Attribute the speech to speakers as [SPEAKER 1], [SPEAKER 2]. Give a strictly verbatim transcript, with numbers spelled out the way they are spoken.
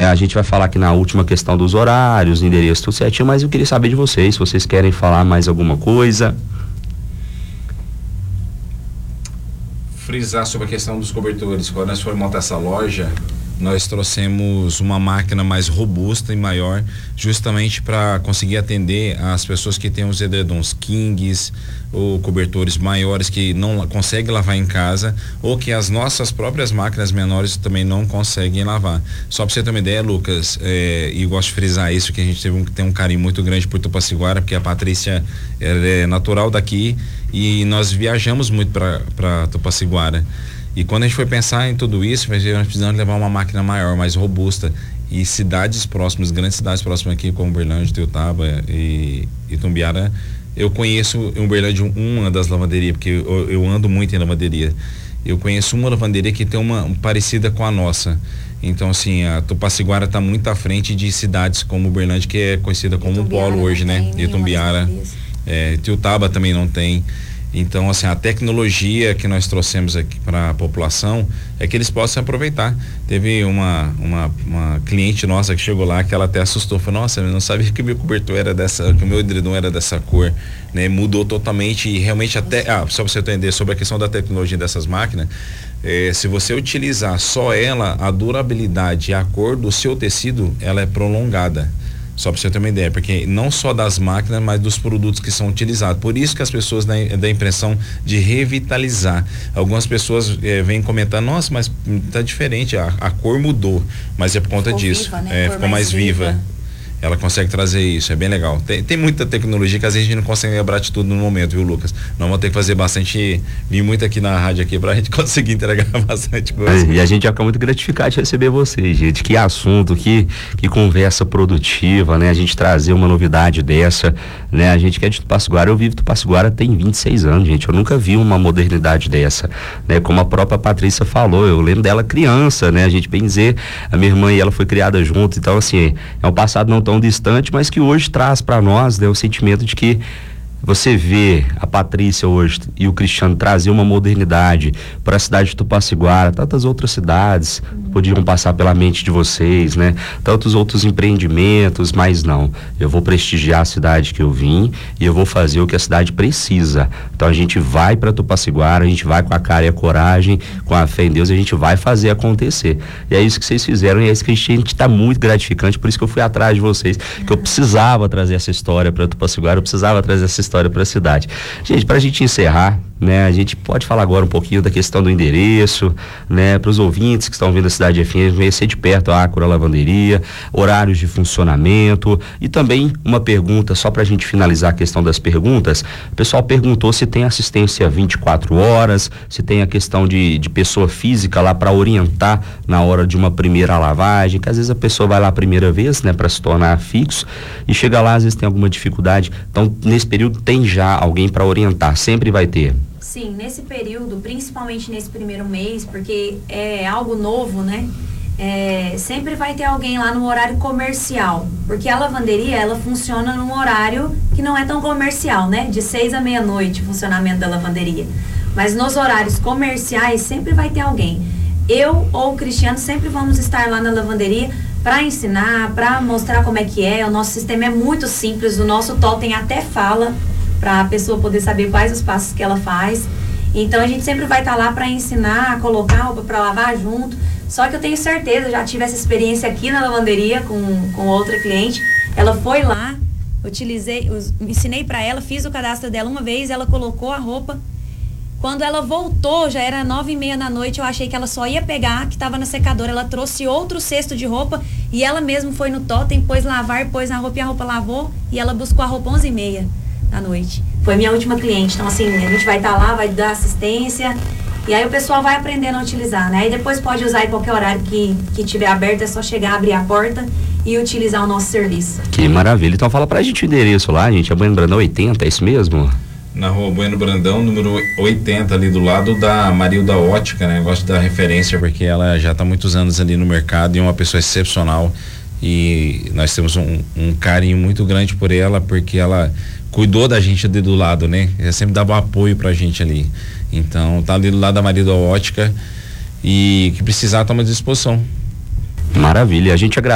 [SPEAKER 1] A gente vai falar aqui na última questão dos horários, endereço, tudo certinho, mas eu queria saber de vocês, se vocês querem falar mais alguma coisa.
[SPEAKER 2] Frisar sobre a questão dos cobertores. Quando nós fomos montar essa loja, nós trouxemos uma máquina mais robusta e maior, justamente para conseguir atender as pessoas que têm os edredons kings ou cobertores maiores que não conseguem lavar em casa, ou que as nossas próprias máquinas menores também não conseguem lavar. Só para você ter uma ideia, Lucas, é, e eu gosto de frisar isso, que a gente teve um, tem um carinho muito grande por Tupaciguara, porque a Patrícia ela é natural daqui e nós viajamos muito para Tupaciguara. E quando a gente foi pensar em tudo isso, nós precisamos levar uma máquina maior, mais robusta. E cidades próximas, grandes cidades próximas aqui, como Uberlândia, Tuiutaba e Itumbiara, eu conheço em Uberlândia uma das lavanderias, porque eu, eu ando muito em lavanderia. Eu conheço uma lavanderia que tem uma, uma parecida com a nossa. Então, assim, a Tupaciguara está muito à frente de cidades como Uberlândia, que é conhecida como um polo hoje, né? Itumbiara, é, Tuiutaba também não tem. Então, assim, a tecnologia que nós trouxemos aqui para a população é que eles possam aproveitar. Teve uma, uma, uma cliente nossa que chegou lá que ela até assustou, falou, nossa, eu não sabia que o meu cobertor era dessa, que o meu edredom era dessa cor, né? Mudou totalmente e realmente até, ah, só para você entender sobre a questão da tecnologia dessas máquinas, eh, se você utilizar só ela, a durabilidade e a cor do seu tecido, ela é prolongada. Só para você ter uma ideia, porque não só das máquinas, mas dos produtos que são utilizados. Por isso que as pessoas dão a impressão de revitalizar. Algumas pessoas eh, vêm comentar, nossa, mas tá diferente, a, a cor mudou, mas é por conta ficou disso, viva, né? é, ficou mais, mais viva. viva. Ela consegue trazer isso, é bem legal. Tem, tem muita tecnologia que às vezes a gente não consegue lembrar de tudo no momento, viu, Lucas? Nós vamos ter que fazer bastante, vir muito aqui na rádio aqui pra gente conseguir entregar bastante coisa.
[SPEAKER 1] É, e a gente já fica muito gratificado de receber vocês, gente. Que assunto, que, que conversa produtiva, né? A gente trazer uma novidade dessa, né? A gente que é de Tupaciguara, eu vivo Tupaciguara tem vinte e seis anos, gente. Eu nunca vi uma modernidade dessa, né? Como a própria Patrícia falou, eu lembro dela criança, né? A gente bem dizer, a minha irmã e ela foi criada junto, então assim, é um passado não tão distante, mas que hoje traz para nós, né, o sentimento de que você vê a Patrícia hoje e o Cristiano trazer uma modernidade para a cidade de Tupaciguara, tantas outras cidades podiam passar pela mente de vocês, né? Tantos outros empreendimentos, mas não. Eu vou prestigiar a cidade que eu vim e eu vou fazer o que a cidade precisa. Então a gente vai para Tupaciguara, a gente vai com a cara e a coragem, com a fé em Deus, e a gente vai fazer acontecer. E é isso que vocês fizeram e é isso que a gente está muito gratificante, por isso que eu fui atrás de vocês, que eu precisava trazer essa história para Tupaciguara, eu precisava trazer essa história para a cidade. Gente, para a gente encerrar, né, a gente pode falar agora um pouquinho da questão do endereço, né, para os ouvintes que estão vindo da Cidade F M, conhecer de perto a Acura Lavanderia, horários de funcionamento e também uma pergunta, só para a gente finalizar a questão das perguntas. O pessoal perguntou se tem assistência vinte e quatro horas, se tem a questão de, de pessoa física lá para orientar na hora de uma primeira lavagem, que às vezes a pessoa vai lá a primeira vez, né, para se tornar fixo e chega lá, às vezes tem alguma dificuldade. Então, nesse período tem já alguém para orientar, sempre vai ter.
[SPEAKER 3] Sim, nesse período, principalmente nesse primeiro mês, porque é algo novo, né? É, sempre vai ter alguém lá no horário comercial, porque a lavanderia, ela funciona num horário que não é tão comercial, né? De seis à meia-noite o funcionamento da lavanderia. Mas nos horários comerciais sempre vai ter alguém. Eu ou o Cristiano sempre vamos estar lá na lavanderia para ensinar, para mostrar como é que é. O nosso sistema é muito simples, o nosso totem até fala, para a pessoa poder saber quais os passos que ela faz. Então a gente sempre vai estar tá lá para ensinar a colocar roupa para lavar junto. Só que eu tenho certeza, já tive essa experiência aqui na lavanderia com, com outra cliente. Ela foi lá, utilizei, us, ensinei para ela, fiz o cadastro dela uma vez, ela colocou a roupa. Quando ela voltou, já era nove e meia da noite, eu achei que ela só ia pegar, que estava na secadora. Ela trouxe outro cesto de roupa e ela mesma foi no totem, pôs lavar, pôs na roupa e a roupa lavou e ela buscou a roupa onze e meia da noite. Foi minha última cliente. Então, assim, a gente vai estar tá lá, vai dar assistência e aí o pessoal vai aprendendo a utilizar, né? E depois pode usar em qualquer horário que, que tiver aberto, é só chegar, abrir a porta e utilizar o nosso serviço.
[SPEAKER 1] Que maravilha. Então fala pra gente o endereço lá, gente. É Bueno Brandão oitenta, é isso mesmo?
[SPEAKER 2] Na rua Bueno Brandão, número oitenta, ali do lado da Marilda Ótica, né? Eu gosto da referência porque ela já está há muitos anos ali no mercado e é uma pessoa excepcional. E nós temos um, um carinho muito grande por ela, porque ela cuidou da gente ali do lado, né? Ela sempre dava um apoio pra gente ali. Então, tá ali do lado da Marilda Ótica e que precisar, toma à disposição.
[SPEAKER 1] Maravilha, a gente agradece.